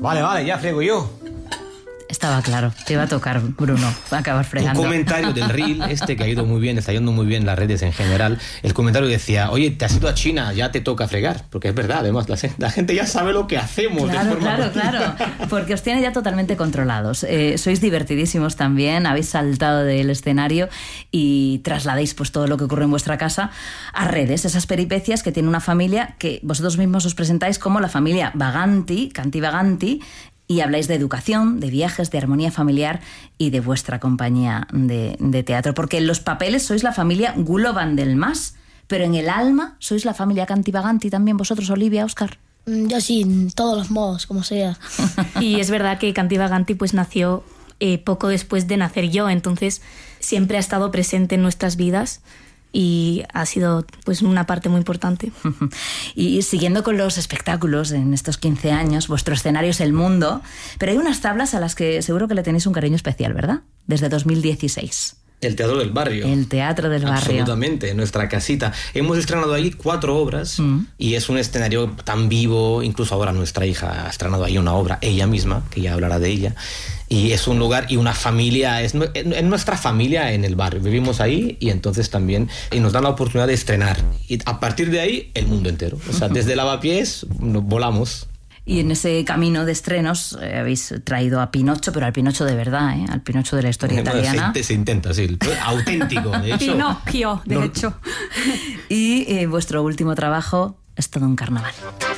Vale, ya friego yo. Estaba claro, te iba a tocar, Bruno, a acabar fregando. Un comentario del reel, que ha ido muy bien, está yendo muy bien las redes en general. El comentario decía, oye, te has ido a China, ya te toca fregar. Porque es verdad, además, la gente ya sabe lo que hacemos. Claro, porque os tiene ya totalmente controlados. Sois divertidísimos también, habéis saltado del escenario y trasladáis pues todo lo que ocurre en vuestra casa a redes, esas peripecias que tiene una familia que vosotros mismos os presentáis como la familia Vaganti, Canti Vaganti, y habláis de educación, de viajes, de armonía familiar y de vuestra compañía de teatro. Porque en los papeles sois la familia Guloban del Mas, pero en el alma sois la familia Canti Vaganti también vosotros, Olivia, Óscar. Yo sí, en todos los modos, como sea. Y es verdad que Canti Vaganti pues nació poco después de nacer yo, entonces siempre ha estado presente en nuestras vidas y ha sido pues una parte muy importante. Y siguiendo con los espectáculos en estos 15 años, vuestro escenario es el mundo, pero hay unas tablas a las que seguro que le tenéis un cariño especial, ¿verdad? Desde 2016. El Teatro del Barrio. El Teatro del Barrio. Absolutamente, en nuestra casita. Hemos estrenado ahí 4 obras y es un escenario tan vivo. Incluso ahora nuestra hija ha estrenado ahí una obra, ella misma, que ya hablará de ella. Y es un lugar y una familia, es nuestra familia en el barrio. Vivimos ahí y entonces también nos dan la oportunidad de estrenar. Y a partir de ahí, el mundo entero. O sea, desde Lavapiés volamos. Y en ese camino de estrenos habéis traído a Pinocho, pero al Pinocho de verdad, al Pinocho de la historia italiana. Se intenta, sí. Auténtico, de hecho. Pinocchio, de hecho. Y vuestro último trabajo es todo un carnaval.